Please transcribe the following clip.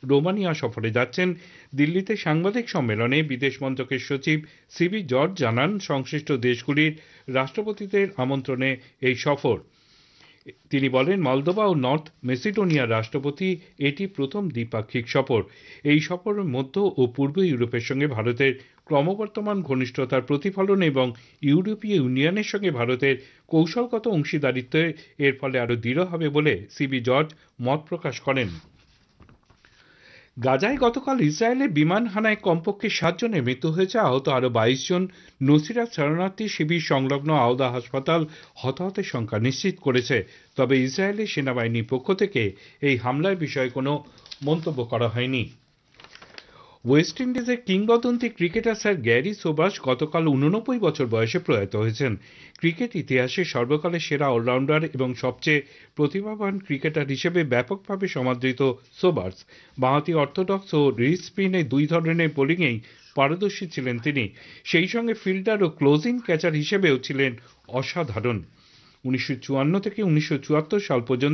Romania সফরে যাচ্ছেন। দিল্লিতে সাংবাদিক সম্মেলনে বিদেশ মন্ত্রকের সচিব সিবি জর্জ জানান, সংশ্লিষ্ট দেশগুলির রাষ্ট্রপতিদের আমন্ত্রণে এই সফর। তিনি বলেন, মলদোভা ও নর্থ মেসিডোনিয়ার রাষ্ট্রপতি এটি প্রথম দ্বিপাক্ষিক সফর। এই সফরের মধ্য ও পূর্ব ইউরোপের সঙ্গে ভারতের ক্রমবর্ধমান ঘনিষ্ঠতার প্রতিফলন এবং ইউরোপীয় ইউনিয়নের সঙ্গে ভারতের কৌশলগত অংশীদারিত্ব এর ফলে আরও দৃঢ় হবে বলে সিবি জর্জ মত প্রকাশ করেন। গাজায় গতকাল ইসরায়েলের বিমান হানায় কমপক্ষে 7 জনের মৃত্যু হয়েছে, আহত আরও 22 জন। নসিরাত শরণার্থী শিবির সংলগ্ন আওদা হাসপাতাল হতাহতের সংখ্যা নিশ্চিত করেছে। তবে ইসরায়েলের সেনাবাহিনীর পক্ষ থেকে এই হামলার বিষয়ে কোনো মন্তব্য করা হয়নি। ওয়েস্ট ইন্ডিজের কিংবদন্তি ক্রিকেটার স্যার গ্যারি সোবার্স গতকাল 89 বছর বয়সে প্রয়াত হয়েছেন। ক্রিকেট ইতিহাসে সর্বকালের সেরা অলরাউন্ডার এবং সবচেয়ে প্রতিভাবান ক্রিকেটার হিসেবে ব্যাপকভাবে সমাদৃত সোবার্স বাঁহাতি অর্থোডক্স ও রিস্ট স্পিনে দুই ধরনের বোলিংয়েই পারদর্শী ছিলেন তিনি। সেই সঙ্গে ফিল্ডার ও ক্লোজিং ক্যাচার হিসেবেও ছিলেন অসাধারণ। 1954 থেকে 1974 সাল পর্যন্ত